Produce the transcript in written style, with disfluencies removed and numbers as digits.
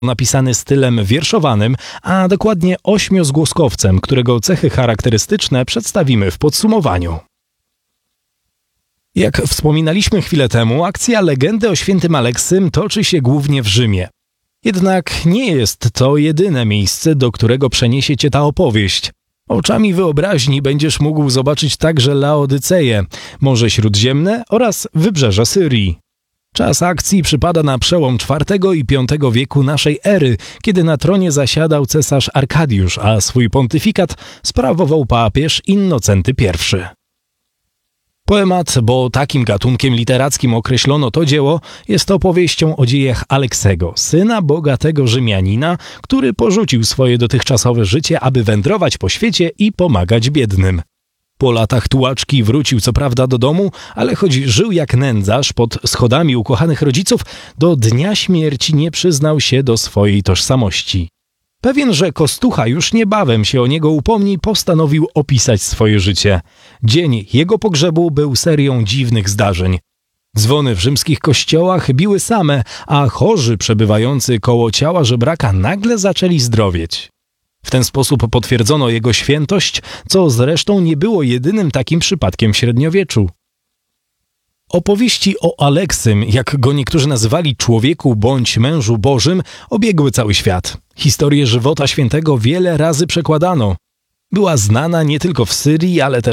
napisany stylem wierszowanym, a dokładnie ośmiozgłoskowcem, którego cechy charakterystyczne przedstawimy w podsumowaniu. Jak wspominaliśmy chwilę temu, akcja legendy o świętym Aleksym toczy się głównie w Rzymie. Jednak nie jest to jedyne miejsce, do którego przeniesie cię ta opowieść. Oczami wyobraźni będziesz mógł zobaczyć także Laodyceję, Morze Śródziemne oraz wybrzeże Syrii. Czas akcji przypada na przełom IV i V wieku naszej ery, kiedy na tronie zasiadał cesarz Arkadiusz, a swój pontyfikat sprawował papież Innocenty I. Poemat, bo takim gatunkiem literackim określono to dzieło, jest opowieścią o dziejach Aleksego, syna bogatego Rzymianina, który porzucił swoje dotychczasowe życie, aby wędrować po świecie i pomagać biednym. Po latach tułaczki wrócił co prawda do domu, ale choć żył jak nędzarz pod schodami ukochanych rodziców, do dnia śmierci nie przyznał się do swojej tożsamości. Pewien, że Kostucha już niebawem się o niego upomni, postanowił opisać swoje życie. Dzień jego pogrzebu był serią dziwnych zdarzeń. Dzwony w rzymskich kościołach biły same, a chorzy przebywający koło ciała żebraka nagle zaczęli zdrowieć. W ten sposób potwierdzono jego świętość, co zresztą nie było jedynym takim przypadkiem w średniowieczu. Opowieści o Aleksym, jak go niektórzy nazywali człowieku bądź mężu Bożym, obiegły cały świat. Historię żywota świętego wiele razy przekładano. Była znana nie tylko w Syrii, ale też